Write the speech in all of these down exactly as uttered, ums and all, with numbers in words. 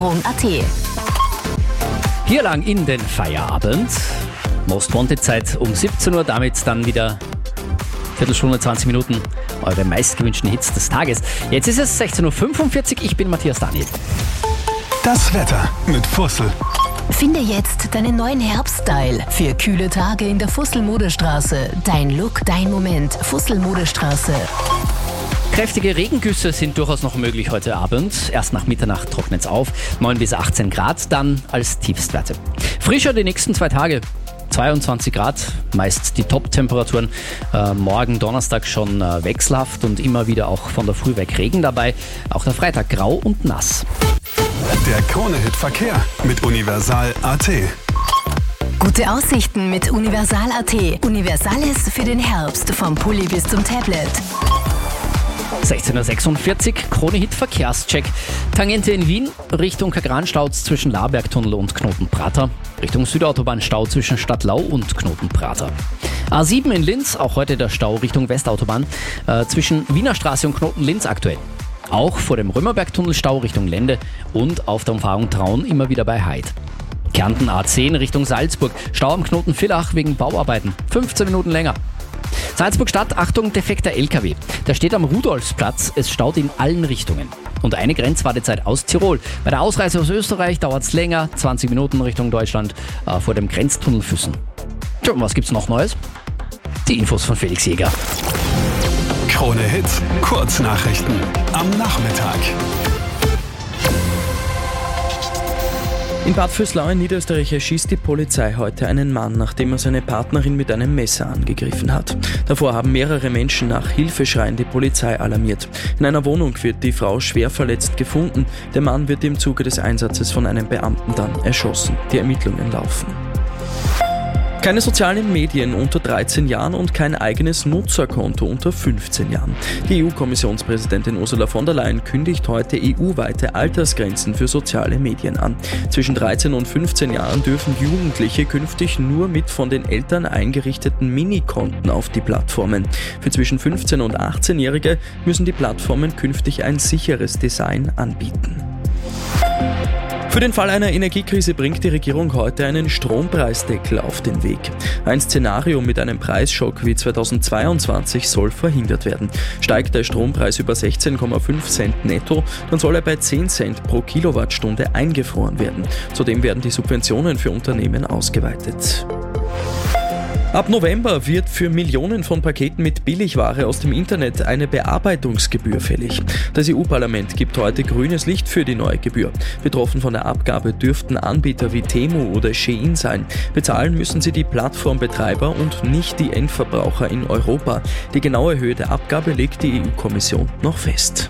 Punkt at. Hier lang in den Feierabend. Most Wanted Zeit um siebzehn Uhr, damit dann wieder Viertelstunde, zwanzig Minuten eure meistgewünschten Hits des Tages. Jetzt ist es sechzehn Uhr fünfundvierzig, ich bin Matthias Daniel. Das Wetter mit Fussel. Finde jetzt deinen neuen Herbststyle für kühle Tage in der Fussel-Modestraße. Dein Look, dein Moment. Fussel-Modestraße. Kräftige Regengüsse sind durchaus noch möglich heute Abend. Erst nach Mitternacht trocknet es auf. neun bis achtzehn Grad dann als Tiefstwerte. Frischer die nächsten zwei Tage. zweiundzwanzig Grad, meist die Top-Temperaturen. Äh, morgen Donnerstag schon äh, wechselhaft und immer wieder auch von der Früh weg Regen dabei. Auch der Freitag grau und nass. Der Krone-Hit Verkehr mit Universal Punkt at. Gute Aussichten mit Universal Punkt at. Universales für den Herbst, vom Pulli bis zum Tablet. sechzehn Uhr sechsundvierzig, Krone-Hit Verkehrscheck. Tangente in Wien, Richtung Kagran-Stau zwischen Labergtunnel und Knotenprater. Richtung Südautobahn-Stau zwischen Stadtlau und Knotenprater. A sieben in Linz, auch heute der Stau Richtung Westautobahn, äh, zwischen Wiener Straße und Knoten-Linz aktuell. Auch vor dem Römerbergtunnel Stau Richtung Lende und auf der Umfahrung Traun immer wieder bei Heid. Kärnten A zehn Richtung Salzburg, Stau am Knoten Villach wegen Bauarbeiten, fünfzehn Minuten länger. Salzburg-Stadt, Achtung, defekter L K W. Der steht am Rudolfsplatz, es staut in allen Richtungen. Und eine Grenzwartezeit aus Tirol. Bei der Ausreise aus Österreich dauert es länger, zwanzig Minuten Richtung Deutschland, äh, vor dem Grenztunnel Füssen. Tja, und was gibt's noch Neues? Die Infos von Felix Jäger. Krone-Hit Kurznachrichten am Nachmittag. In Bad Vöslau in Niederösterreich erschießt die Polizei heute einen Mann, nachdem er seine Partnerin mit einem Messer angegriffen hat. Davor haben mehrere Menschen nach Hilfeschreien die Polizei alarmiert. In einer Wohnung wird die Frau schwer verletzt gefunden. Der Mann wird im Zuge des Einsatzes von einem Beamten dann erschossen. Die Ermittlungen laufen. Keine sozialen Medien unter dreizehn Jahren und kein eigenes Nutzerkonto unter fünfzehn Jahren. Die E U-Kommissionspräsidentin Ursula von der Leyen kündigt heute E U-weite Altersgrenzen für soziale Medien an. Zwischen dreizehn und fünfzehn Jahren dürfen Jugendliche künftig nur mit von den Eltern eingerichteten Minikonten auf die Plattformen. Für zwischen fünfzehn und achtzehnjährige müssen die Plattformen künftig ein sicheres Design anbieten. Für den Fall einer Energiekrise bringt die Regierung heute einen Strompreisdeckel auf den Weg. Ein Szenario mit einem Preisschock wie zweitausendzweiundzwanzig soll verhindert werden. Steigt der Strompreis über sechzehn Komma fünf Cent netto, dann soll er bei zehn Cent pro Kilowattstunde eingefroren werden. Zudem werden die Subventionen für Unternehmen ausgeweitet. Ab November wird für Millionen von Paketen mit Billigware aus dem Internet eine Bearbeitungsgebühr fällig. Das E U-Parlament gibt heute grünes Licht für die neue Gebühr. Betroffen von der Abgabe dürften Anbieter wie Temu oder Shein sein. Bezahlen müssen sie die Plattformbetreiber und nicht die Endverbraucher in Europa. Die genaue Höhe der Abgabe legt die E U-Kommission noch fest.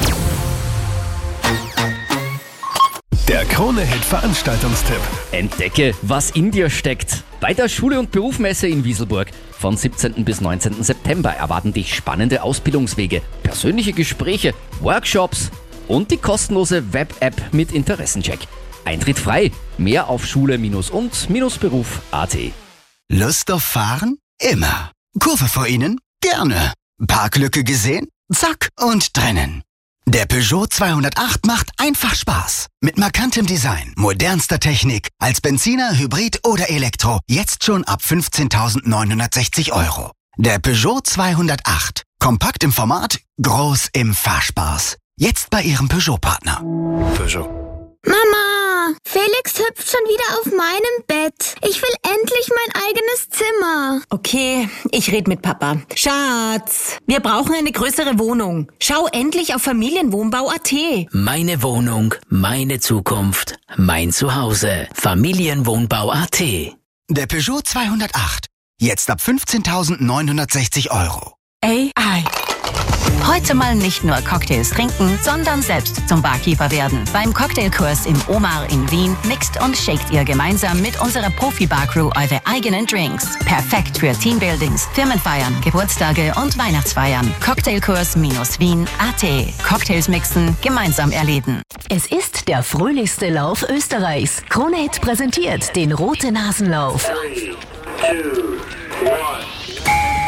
Der Krone-Hit Veranstaltungstipp. Entdecke, was in dir steckt. Bei der Schule- und Berufsmesse in Wieselburg vom siebzehnten bis neunzehnten September erwarten dich spannende Ausbildungswege, persönliche Gespräche, Workshops und die kostenlose Web-App mit Interessencheck. Eintritt frei. Mehr auf schule-und-beruf punkt at. Lust auf Fahren? Immer. Kurve vor Ihnen? Gerne. Parklücke gesehen? Zack und drinnen. Der Peugeot zweihundertacht macht einfach Spaß. Mit markantem Design, modernster Technik, als Benziner, Hybrid oder Elektro. Jetzt schon ab fünfzehntausendneunhundertsechzig Euro. Der Peugeot zweihundertacht. Kompakt im Format, groß im Fahrspaß. Jetzt bei Ihrem Peugeot-Partner. Peugeot. Mama, Felix hüpft schon wieder auf meinem Bett. Ich will endlich mein eigenes Zimmer. Okay, ich red mit Papa. Schatz, wir brauchen eine größere Wohnung. Schau endlich auf Familienwohnbau punkt at. Meine Wohnung, meine Zukunft, mein Zuhause. Familienwohnbau punkt at. Der Peugeot zweihundertacht. Jetzt ab fünfzehntausendneunhundertsechzig Euro. A I. Heute mal nicht nur Cocktails trinken, sondern selbst zum Barkeeper werden. Beim Cocktailkurs im Omar in Wien mixt und shakt ihr gemeinsam mit unserer Profi-Bar-Crew eure eigenen Drinks. Perfekt für Teambuildings, Firmenfeiern, Geburtstage und Weihnachtsfeiern. Cocktailkurs-wien punkt at. Cocktails mixen, gemeinsam erleben. Es ist der fröhlichste Lauf Österreichs. Krone-Hit präsentiert den Rote Nasenlauf. Three, two, one. Und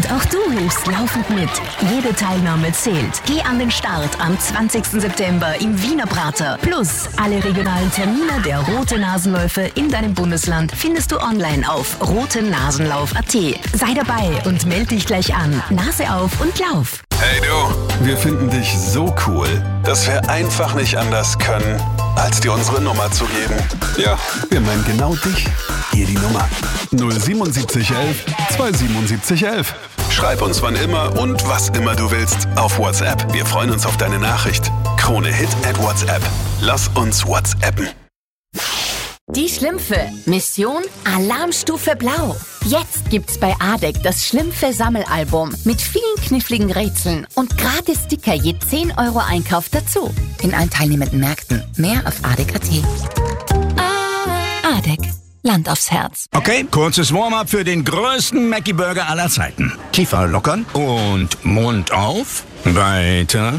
Und auch du hilfst laufend mit. Jede Teilnahme zählt. Geh an den Start am zwanzigsten September im Wiener Prater. Plus alle regionalen Termine der Rote Nasenläufe in deinem Bundesland findest du online auf rotenasenlauf punkt at. Sei dabei und melde dich gleich an. Nase auf und lauf. Hey du, wir finden dich so cool, dass wir einfach nicht anders können, als dir unsere Nummer zu geben. Ja, wir meinen genau dich. Hier die Nummer null sieben sieben eins eins zwei sieben sieben elf. Schreib uns wann immer und was immer du willst auf WhatsApp. Wir freuen uns auf deine Nachricht. Krone Hit at WhatsApp. Lass uns WhatsAppen. Die Schlümpfe. Mission Alarmstufe Blau. Jetzt gibt's bei A D E C das Schlümpfe-Sammelalbum mit vielen kniffligen Rätseln und gratis Sticker je zehn Euro Einkauf dazu. In allen teilnehmenden Märkten. Mehr auf A D E C punkt at. A D E C. Land aufs Herz. Okay, kurzes Warm-up für den größten Mackie-Burger aller Zeiten. Kiefer lockern und Mund auf. Weiter,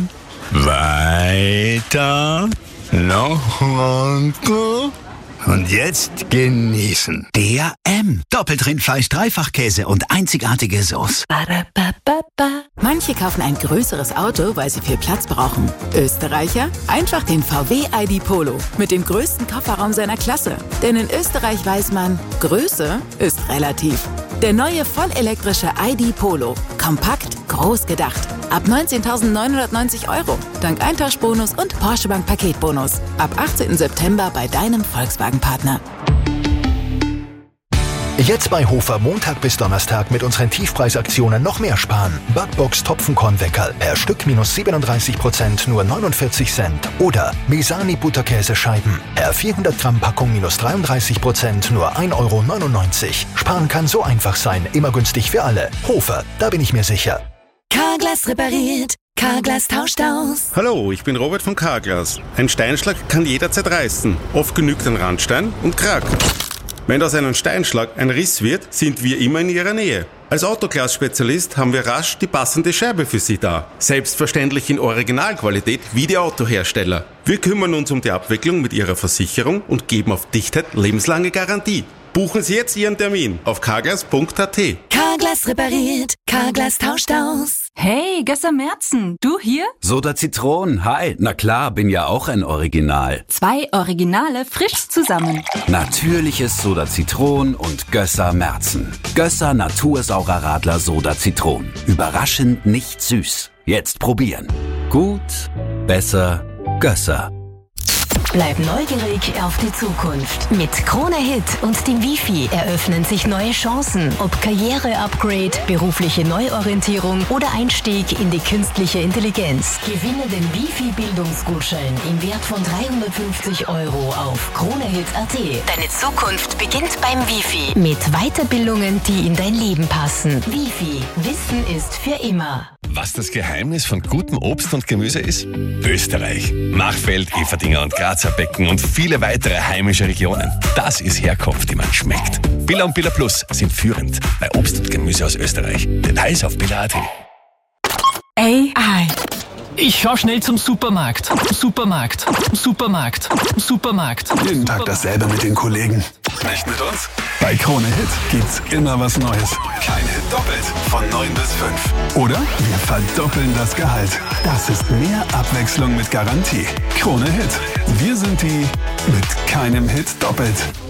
weiter, noch weiter. Und jetzt genießen. D A M. Doppelt Rindfleisch, Dreifachkäse und einzigartige Sauce. Manche kaufen ein größeres Auto, weil sie viel Platz brauchen. Österreicher? Einfach den V W I D Polo mit dem größten Kofferraum seiner Klasse. Denn in Österreich weiß man, Größe ist relativ. Der neue vollelektrische I D Polo. Kompakt, groß gedacht. Ab neunzehntausendneunhundertneunzig Euro. Dank Eintauschbonus und Porsche Bank Paketbonus. Ab achtzehnten September bei deinem Volkswagen-Partner. Jetzt bei Hofer Montag bis Donnerstag mit unseren Tiefpreisaktionen noch mehr sparen. Backbox Topfenkornweckerl per Stück minus siebenunddreißig Prozent nur neunundvierzig Cent. Oder Mesani Butterkäsescheiben per vierhundert Gramm Packung minus dreiunddreißig Prozent nur ein Euro neunundneunzig. Sparen kann so einfach sein, immer günstig für alle. Hofer, da bin ich mir sicher. Carglass repariert. Carglass tauscht aus. Hallo, ich bin Robert von Carglass. Ein Steinschlag kann jederzeit reißen. Oft genügt ein Randstein und Krack. Wenn aus einem Steinschlag ein Riss wird, sind wir immer in Ihrer Nähe. Als Autoglas-Spezialist haben wir rasch die passende Scheibe für Sie da. Selbstverständlich in Originalqualität wie die Autohersteller. Wir kümmern uns um die Abwicklung mit Ihrer Versicherung und geben auf Dichtheit lebenslange Garantie. Buchen Sie jetzt Ihren Termin auf carglass punkt at. Carglass repariert. Carglass tauscht aus. Hey, Gösser Merzen, du hier? Soda Zitron, hi. Na klar, bin ja auch ein Original. Zwei Originale frisch zusammen. Natürliches Soda Zitron und Gösser Merzen. Gösser Natursaurer Radler Soda Zitron. Überraschend nicht süß. Jetzt probieren. Gut, besser, Gösser. Bleib neugierig auf die Zukunft. Mit Krone Hit und dem Wifi eröffnen sich neue Chancen. Ob Karriere-Upgrade, berufliche Neuorientierung oder Einstieg in die künstliche Intelligenz. Gewinne den Wifi-Bildungsgutschein im Wert von dreihundertfünfzig Euro auf kronehit punkt at. Deine Zukunft beginnt beim Wifi. Mit Weiterbildungen, die in dein Leben passen. Wifi. Wissen ist für immer. Was das Geheimnis von gutem Obst und Gemüse ist? Österreich. Machfeld, Everdinger und Grazer Becken und viele weitere heimische Regionen. Das ist Herkunft, die man schmeckt. Billa und Billa Plus sind führend bei Obst und Gemüse aus Österreich. Details auf billa punkt at. A I. Ich fahr schnell zum Supermarkt. Supermarkt. Supermarkt. Supermarkt. Jeden Tag dasselbe mit den Kollegen. Nicht mit uns? Bei Krone Hit gibt's immer was Neues. Kein Hit doppelt von neun bis fünf. Oder wir verdoppeln das Gehalt. Das ist mehr Abwechslung mit Garantie. Krone Hit. Wir sind die mit keinem Hit doppelt.